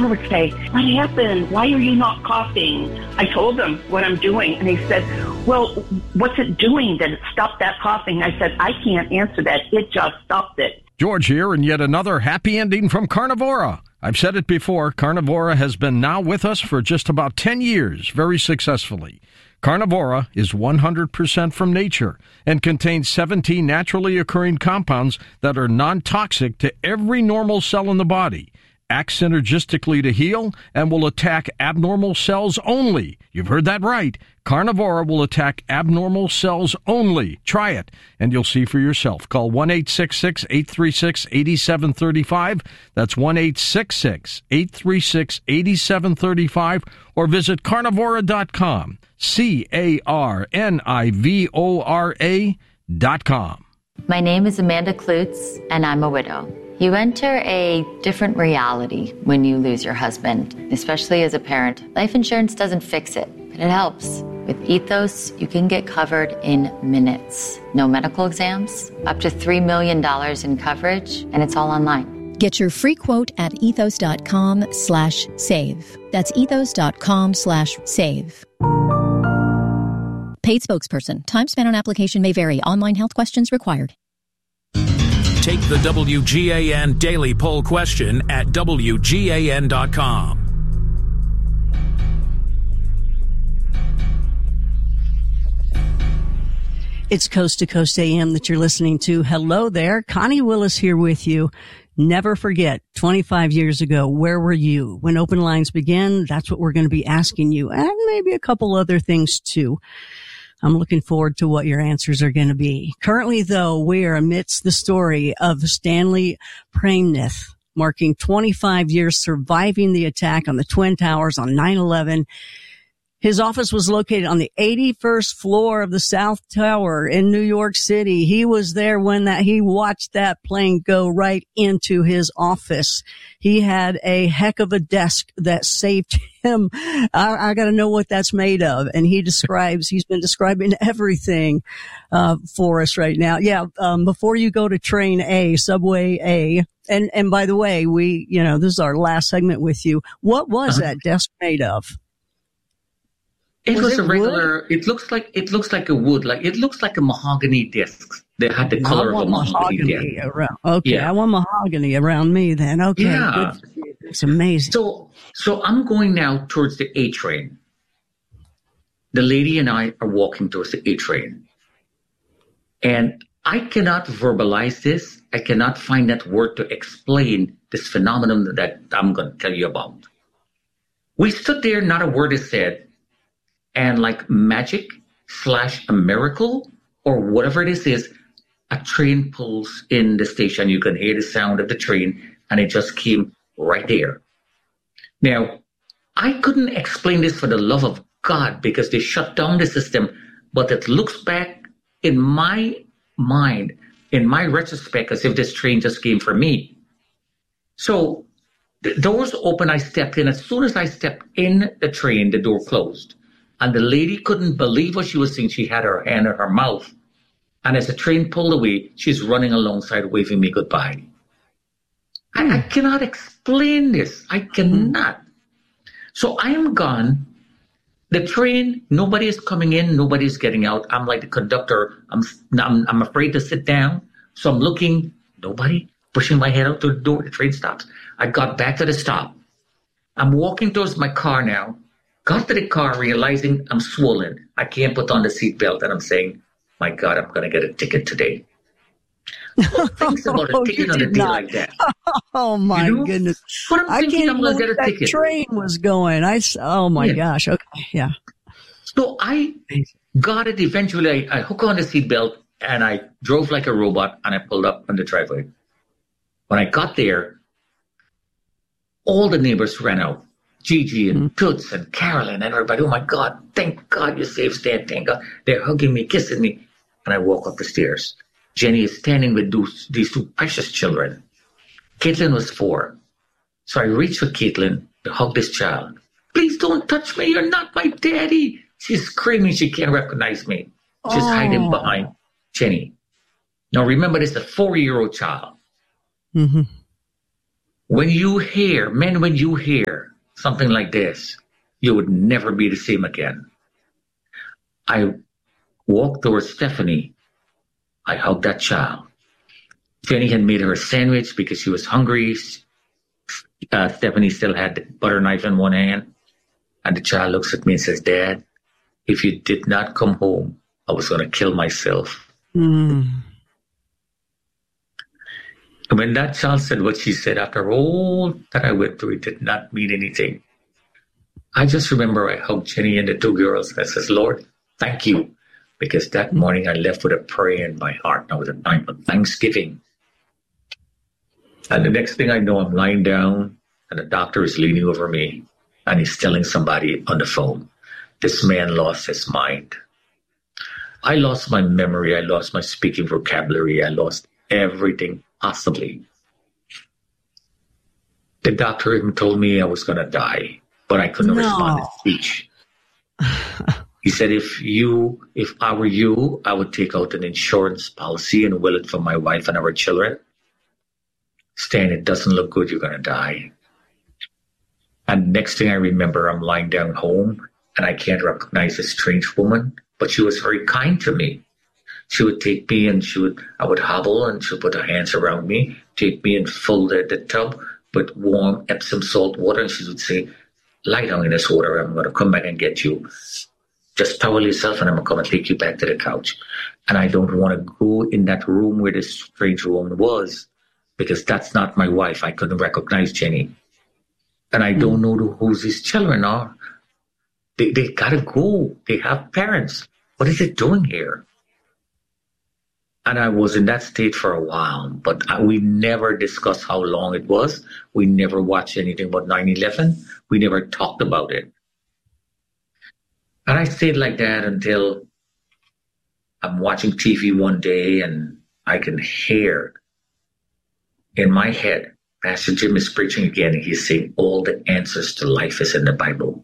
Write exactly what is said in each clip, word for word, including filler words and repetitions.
owner would say, what happened? Why are you not coughing? I told him what I'm doing. And he said, well, what's it doing that it stopped that coughing? I said, I can't answer that. It just stopped it. George here, and yet another happy ending from Carnivora. I've said it before, Carnivora has been now with us for just about ten years, very successfully. Carnivora is one hundred percent from nature and contains seventeen naturally occurring compounds that are non-toxic to every normal cell in the body, act synergistically to heal, and will attack abnormal cells only. You've heard that right. Carnivora will attack abnormal cells only. Try it, and you'll see for yourself. Call one eight six six, eight three six, eight seven three five. That's one eight six six, eight three six, eight seven three five, or visit carnivora dot com. C A R N I V O R A dot com. My name is Amanda Klutz, and I'm a widow. You enter a different reality when you lose your husband, especially as a parent. Life insurance doesn't fix it, but it helps. With Ethos, you can get covered in minutes. No medical exams, up to three million dollars in coverage, and it's all online. Get your free quote at ethos.com slash save. That's ethos.com slash save. Paid spokesperson. Time spent on application may vary. Online health questions required. Take the W G A N Daily Poll question at W G A N dot com. It's Coast to Coast A M that you're listening to. Hello there. Connie Willis here with you. Never forget, twenty-five years ago, where were you? When open lines begin, that's what we're going to be asking you, and maybe a couple other things too. I'm looking forward to what your answers are going to be. Currently, though, we are amidst the story of Stanley Praimnath, marking twenty-five years surviving the attack on the Twin Towers on nine eleven. His office was located on the eighty-first floor of the South Tower in New York City. He was there when that, he watched that plane go right into his office. He had a heck of a desk that saved him. I, I gotta know what that's made of. And he describes, he's been describing everything, uh, for us right now. Yeah. Um, before you go to train A, subway A, and, and by the way, we, you know, this is our last segment with you. What was uh-huh. that desk made of? It was, was it a regular, wood? it looks like, it looks like a wood, like, it looks like a mahogany disc. They had the color of a mahogany, mahogany disc. Around. Okay. Yeah. I want mahogany around me then. Okay. Yeah. Good. It's amazing. So, so I'm going now towards the A train. The lady and I are walking towards the A train. And I cannot verbalize this. I cannot find that word to explain this phenomenon that I'm going to tell you about. We stood there, not a word is said. And like magic slash a miracle or whatever it is, is a train pulls in the station. You can hear the sound of the train and it just came right there. Now, I couldn't explain this for the love of God because they shut down the system, but it looks back in my mind, in my retrospect, as if this train just came for me. So the doors open, I stepped in. As soon as I stepped in the train, the door closed. And the lady couldn't believe what she was seeing. She had her hand in her mouth. And as the train pulled away, she's running alongside, waving me goodbye. Mm. I, I cannot explain this. I cannot. Mm. So I am gone. The train, nobody is coming in. Nobody is getting out. I'm like the conductor. I'm, I'm, I'm afraid to sit down. So I'm looking. Nobody. Pushing my head out to the door. The train stops. I got back to the stop. I'm walking towards my car now. Got to the car realizing I'm swollen. I can't put on the seatbelt and I'm saying, my God, I'm going to get a ticket today. Who thinks about a ticket on a day like that? Oh, my you know? goodness. What I'm I thinking, can't I'm going to get a that ticket. Train was going. I, oh, my yeah. gosh. Okay. Yeah. So I got it eventually. I, I hooked on the seatbelt and I drove like a robot and I pulled up on the driveway. When I got there, all the neighbors ran out. Gigi and mm-hmm. Toots and Carolyn and everybody. Oh, my God. Thank God you saved Stan. Thank God. They're hugging me, kissing me. And I walk up the stairs. Jenny is standing with those, these two precious children. Caitlin was four. So I reach for Caitlin to hug this child. Please don't touch me. You're not my daddy. She's screaming. She can't recognize me. She's oh. hiding behind Jenny. Now, remember, this is a four-year-old child. Mm-hmm. When you hear, men, when you hear something like this, you would never be the same again. I walked towards Stephanie. I hugged that child. Jenny had made her a sandwich because she was hungry. Uh, Stephanie still had the butter knife in one hand. And the child looks at me and says, Dad, if you did not come home, I was going to kill myself. Mm. And when that child said what she said, after all that I went through, it did not mean anything. I just remember I hugged Jenny and the two girls and I says, Lord, thank you. Because that morning I left with a prayer in my heart. Now it was a time of thanksgiving. And the next thing I know, I'm lying down and the doctor is leaning over me and he's telling somebody on the phone, this man lost his mind. I lost my memory. I lost my speaking vocabulary. I lost everything possibly. The doctor even told me I was going to die, but I couldn't No. respond to speech. He said, if you, if I were you, I would take out an insurance policy and will it for my wife and our children. Stan, it doesn't look good. You're going to die. And next thing I remember, I'm lying down home and I can't recognize a strange woman, but she was very kind to me. She would take me and she would, I would hobble and she would put her hands around me, take me and fill the, the tub with warm Epsom salt water. And she would say, lie down in this water. I'm going to come back and get you. Just towel yourself and I'm going to come and take you back to the couch. And I don't want to go in that room where this strange woman was because that's not my wife. I couldn't recognize Jenny. And I don't know who these children are. They, they got to go. They have parents. What is it doing here? And I was in that state for a while, but we never discussed how long it was. We never watched anything about nine eleven. We never talked about it. And I stayed like that until I'm watching T V one day and I can hear in my head, Pastor Jim is preaching again. And he's saying all the answers to life is in the Bible.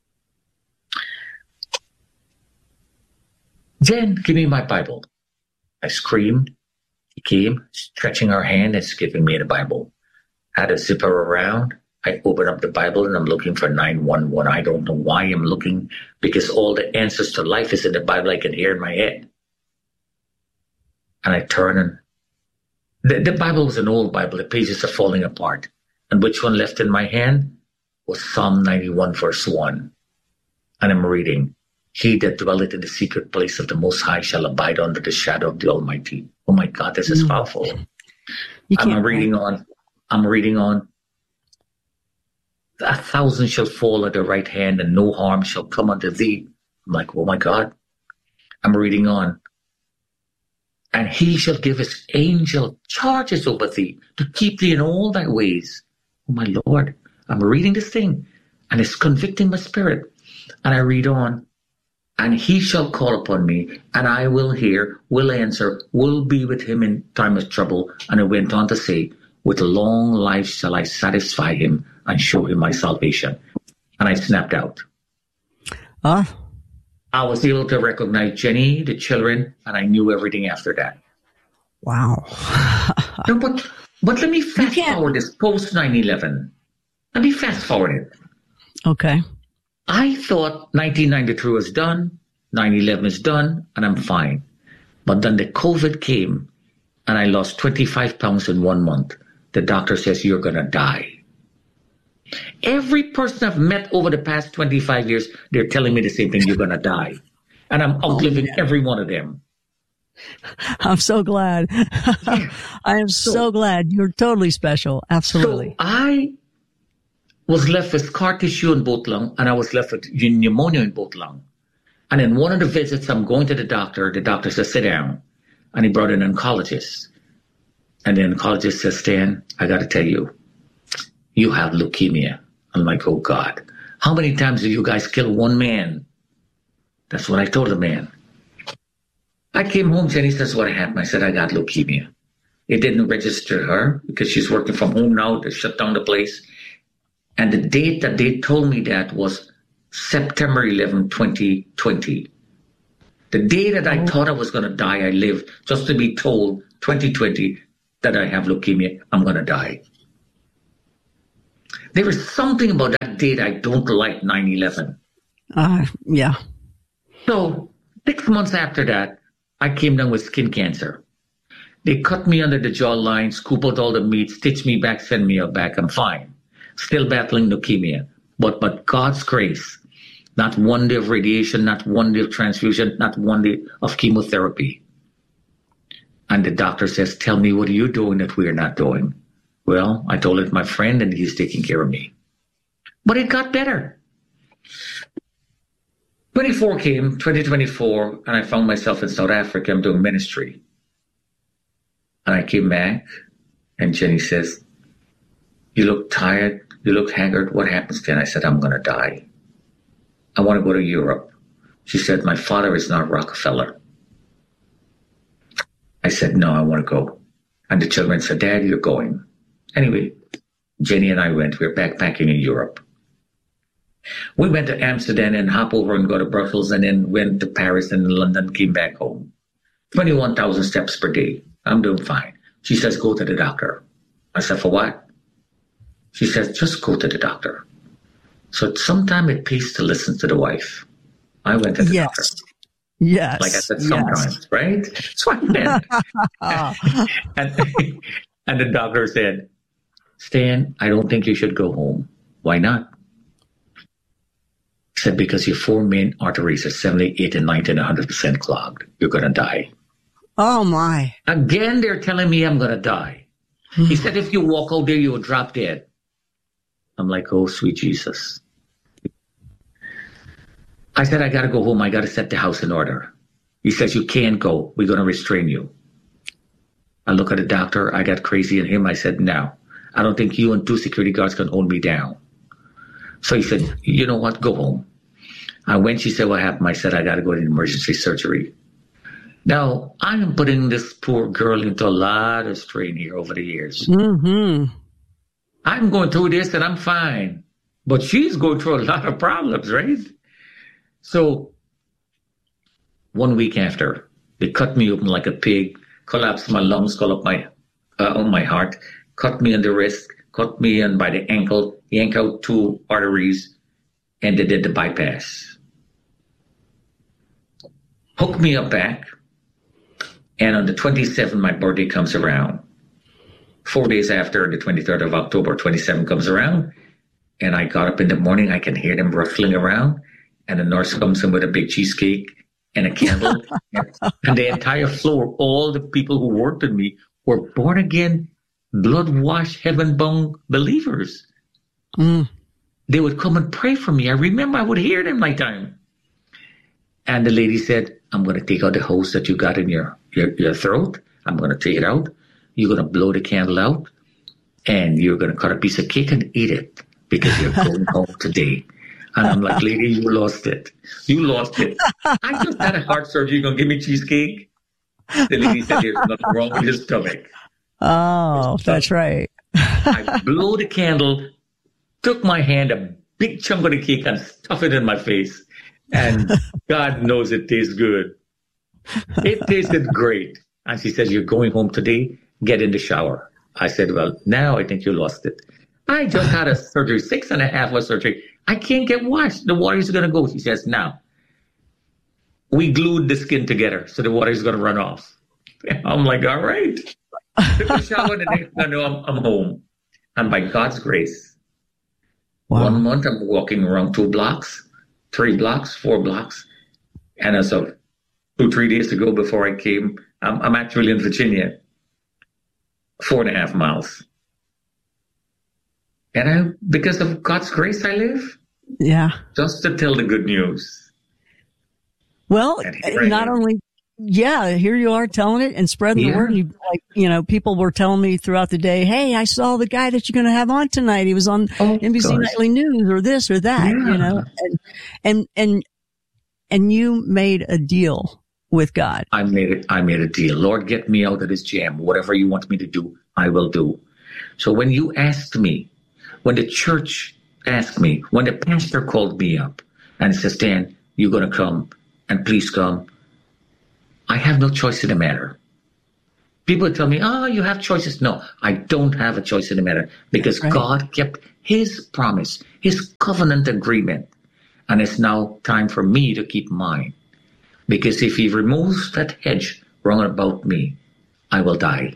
Jen, give me my Bible. I screamed. He came, stretching her hand and giving me the Bible. Had a zipper around. I open up the Bible and I'm looking for nine one one. I don't know why I'm looking, because all the answers to life is in the Bible. I can hear in my head. And I turn and the, the Bible was an old Bible. The pages are falling apart. And which one left in my hand was Psalm ninety-one, verse one. And I'm reading, he that dwelleth in the secret place of the Most High shall abide under the shadow of the Almighty. Oh my God, this is powerful. I'm reading on. I'm reading on. A thousand shall fall at the right hand and no harm shall come unto thee. I'm like, oh my God. I'm reading on. And he shall give his angel charges over thee to keep thee in all thy ways. Oh my Lord. I'm reading this thing and it's convicting my spirit. And I read on. And he shall call upon me, and I will hear, will answer, will be with him in time of trouble. And it went on to say, with long life shall I satisfy him and show him my salvation. And I snapped out. Uh. I was able to recognize Jenny, the children, and I knew everything after that. Wow. No, but, but let me fast forward this post nine eleven. Let me fast forward it. Okay. I thought nineteen ninety-three was done, nine eleven is done, and I'm fine. But then the COVID came, and I lost twenty-five pounds in one month. The doctor says, you're going to die. Every person I've met over the past twenty-five years, they're telling me the same thing, you're going to die. And I'm outliving oh, every one of them. I'm so glad. Yeah. I am so, so glad. You're totally special. Absolutely. So I was left with scar tissue in both lungs, and I was left with pneumonia in both lungs. And in one of the visits, I'm going to the doctor. The doctor says, sit down. And he brought in an oncologist. And the oncologist says, Stan, I got to tell you, you have leukemia. I'm like, oh, God. How many times have you guys killed one man? That's what I told the man. I came home, Jenny says, what happened? I said, I got leukemia. It didn't register her because she's working from home now. They shut down the place. And the date that they told me that was September eleventh, twenty twenty. The day that I thought I was going to die, I lived just to be told, twenty twenty, that I have leukemia, I'm going to die. There was something about that date I don't like, nine eleven. Uh, yeah. So six months after that, I came down with skin cancer. They cut me under the jawline, scoop out all the meat, stitch me back, send me out back. I'm fine. Still battling leukemia. But but God's grace, not one day of radiation, not one day of transfusion, not one day of chemotherapy. And the doctor says, tell me, what are you doing that we're not doing? Well, I told it to my friend, and he's taking care of me. But it got better. twenty-four came, twenty twenty-four, and I found myself in South Africa. I'm doing ministry. And I came back, and Jenny says, you look tired, you look haggard. What happens then? I said, I'm going to die. I want to go to Europe. She said, my father is not Rockefeller. I said, no, I want to go. And the children said, Dad, you're going. Anyway, Jenny and I went. We were backpacking in Europe. We went to Amsterdam and hop over and go to Brussels, and then went to Paris and London, came back home. twenty-one thousand steps per day. I'm doing fine. She says, go to the doctor. I said, for what? She says, just go to the doctor. So sometimes it pays to listen to the wife. I went to the yes. doctor. Yes. Like I said, sometimes, yes. Right? So I went. and, and the doctor said, Stan, I don't think you should go home. Why not? He said, because your four main arteries are seventy, eighty, ninety, and one hundred percent clogged. You're going to die. Oh, my. Again, they're telling me I'm going to die. He said, if you walk out there, you will drop dead. I'm like, oh, sweet Jesus. I said, I got to go home. I got to set the house in order. He says, you can't go. We're going to restrain you. I look at the doctor. I got crazy in him. I said, no, I don't think you and two security guards can hold me down. So he said, you know what? Go home. I went. She said, what happened? I said, I got to go to emergency surgery. Now, I'm putting this poor girl into a lot of strain here over the years. Mm-hmm. I'm going through this and I'm fine. But she's going through a lot of problems, right? So one week after, they cut me open like a pig, collapsed my lungs, cut up my, uh, on my heart, cut me on the wrist, cut me in by the ankle, yank out two arteries, and they did the bypass. Hooked me up back. And on the twenty-seventh, my birthday comes around. Four days after, the twenty-third of October, twenty-seventh comes around. And I got up in the morning. I can hear them rustling around. And the nurse comes in with a big cheesecake and a candle. And the entire floor, all the people who worked with me were born again, blood-washed, heaven-bound believers. Mm. They would come and pray for me. I remember I would hear them nighttime. And the lady said, I'm going to take out the hose that you got in your, your, your throat. I'm going to take it out. You're going to blow the candle out. And you're going to cut a piece of cake and eat it because you're going home today. And I'm like, lady, you lost it. You lost it. I just had a heart surgery. You're going to give me cheesecake? The lady said, there's nothing wrong with his stomach. Oh, that's right. I blew the candle, took my hand, a big chunk of the cake, and stuffed it in my face. And God knows it tastes good. It tasted great. And she said, you're going home today? Get in the shower. I said, well, now I think you lost it. I just had a surgery, six and a half hour surgery. I can't get washed. The water is going to go. She says, now, we glued the skin together, so the water is going to run off. I'm like, all right. Took a shower, the next thing I know, I'm, I'm home. And by God's grace, wow. One month I'm walking around two blocks, three blocks, four blocks. And as of two, three days ago before I came, I'm, I'm actually in Virginia, four and a half miles. And I, because of God's grace, I live. Yeah. Just to tell the good news. Well, not only, yeah, here you are telling it and spreading yeah. the word. You, like, you know, people were telling me throughout the day, hey, I saw the guy that you're going to have on tonight. He was on oh, N B C gosh. Nightly News or this or that, yeah. you know, and, and, and, and you made a deal with God. I made it. I made a deal. Lord, get me out of this jam. Whatever you want me to do, I will do. So when you asked me, when the church asked me, when the pastor called me up and says, Stan, you're going to come and please come. I have no choice in the matter. People tell me, oh, you have choices. No, I don't have a choice in the matter because right. God kept his promise, his covenant agreement. And it's now time for me to keep mine. Because if he removes that hedge round about me, I will die.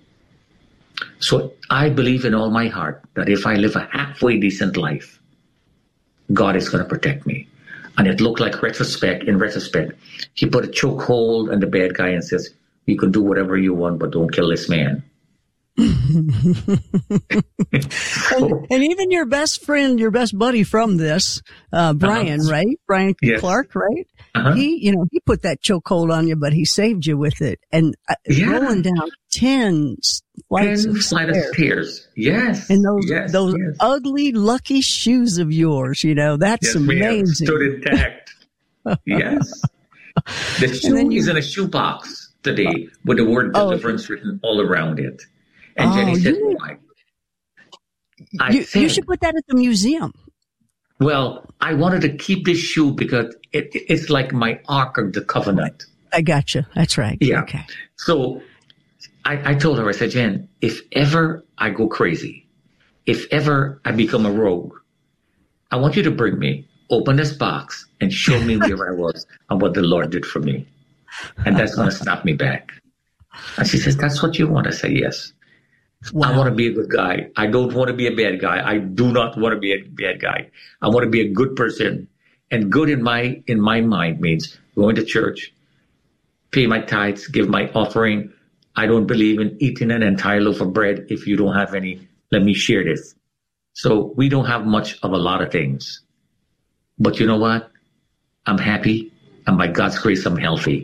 So I believe in all my heart that if I live a halfway decent life, God is going to protect me. And it looked like retrospect, in retrospect, he put a chokehold on the bad guy and says, you can do whatever you want, but don't kill this man. and, and even your best friend, your best buddy from this, uh, Brian, uh-huh. right? Brian yes. Clark, right? Uh-huh. He, you know, he put that chokehold on you, but he saved you with it. And uh, yeah. rolling down ten flights ten of flight stairs. of stairs. Yes. And those, yes, those yes. ugly, lucky shoes of yours, you know, that's yes, amazing. Stood intact. Yes. The shoe is in a shoebox today with the word deliverance oh. written all around it. And oh, Jenny said, you, why? I you, said, you should put that at the museum. Well, I wanted to keep this shoe because it, it's like my Ark of the Covenant. I got you. That's right. Yeah. Okay. So I, I told her, I said, Jen, if ever I go crazy, if ever I become a rogue, I want you to bring me, open this box, and show me where I was and what the Lord did for me. And that's going to snap me back. And she says, that's what you want? I say, yes. Wow. I want to be a good guy. I don't want to be a bad guy. I do not want to be a bad guy. I want to be a good person. And good in my in my mind means going to church, pay my tithes, give my offering. I don't believe in eating an entire loaf of bread if you don't have any. Let me share this. So we don't have much of a lot of things. But you know what? I'm happy. And by God's grace, I'm healthy.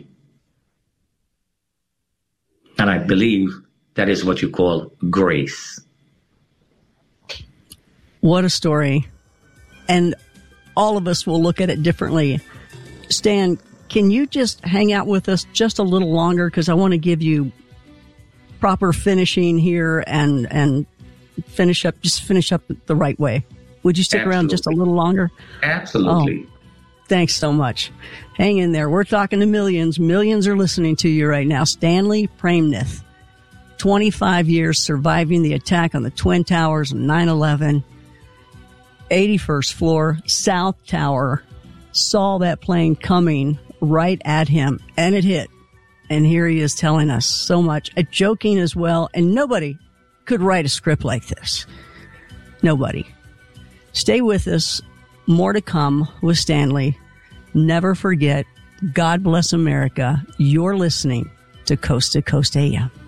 And I believe that is what you call grace. What a story. And all of us will look at it differently. Stan, can you just hang out with us just a little longer? Because I want to give you proper finishing here and, and finish up, just finish up the right way. Would you stick Absolutely. Around just a little longer? Absolutely. Oh, thanks so much. Hang in there. We're talking to millions. Millions are listening to you right now. Stanley Praimnath. twenty-five years surviving the attack on the Twin Towers of nine eleven, eighty-first floor, South Tower, saw that plane coming right at him, and it hit. And here he is telling us so much, uh, joking as well, and nobody could write a script like this. Nobody. Stay with us. More to come with Stanley. Never forget, God bless America. You're listening to Coast to Coast A M.